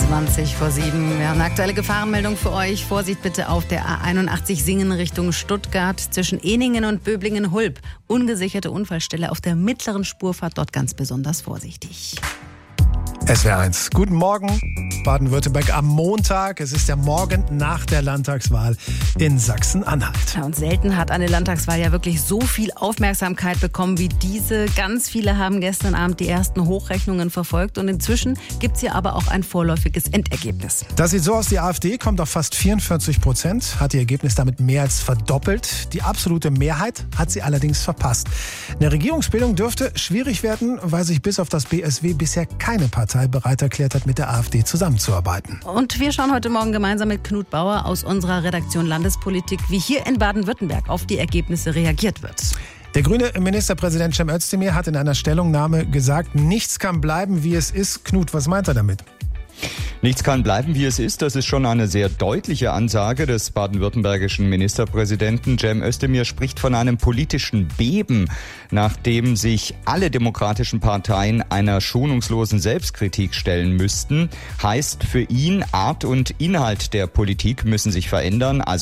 7:20. Wir haben eine aktuelle Gefahrenmeldung für euch. Vorsicht bitte auf der A81 Singen Richtung Stuttgart zwischen Eningen und Böblingen-Hulb. Ungesicherte Unfallstelle auf der mittleren Spurfahrt, dort ganz besonders vorsichtig. SWR 1. Guten Morgen, Baden-Württemberg am Montag. Es ist der Morgen nach der Landtagswahl in Sachsen-Anhalt. Ja, und selten hat eine Landtagswahl ja wirklich so viel Aufmerksamkeit bekommen wie diese. Ganz viele haben gestern Abend die ersten Hochrechnungen verfolgt. Und inzwischen gibt es hier aber auch ein vorläufiges Endergebnis. Das sieht so aus, die AfD kommt auf fast 44%, hat ihr Ergebnis damit mehr als verdoppelt. Die absolute Mehrheit hat sie allerdings verpasst. Eine Regierungsbildung dürfte schwierig werden, weil sich bis auf das BSW bisher keine Partei bereit erklärt hat, mit der AfD zusammenzuarbeiten. Und wir schauen heute Morgen gemeinsam mit Knut Bauer aus unserer Redaktion Landespolitik, wie hier in Baden-Württemberg auf die Ergebnisse reagiert wird. Der grüne Ministerpräsident Cem Özdemir hat in einer Stellungnahme gesagt, nichts kann bleiben, wie es ist. Knut, was meint er damit? Nichts kann bleiben, wie es ist. Das ist schon eine sehr deutliche Ansage des baden-württembergischen Ministerpräsidenten. Cem Özdemir spricht von einem politischen Beben, nachdem sich alle demokratischen Parteien einer schonungslosen Selbstkritik stellen müssten. Heißt für ihn, Art und Inhalt der Politik müssen sich verändern. Also